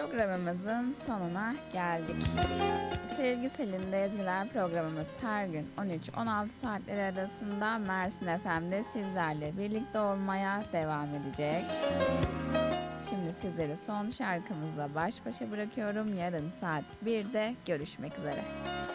Programımızın sonuna geldik. Sevgi Selin'de Ezgiler programımız her gün 13-16 saatleri arasında Mersin FM'de sizlerle birlikte olmaya devam edecek. Şimdi sizleri son şarkımızla baş başa bırakıyorum. Yarın saat 1'de görüşmek üzere.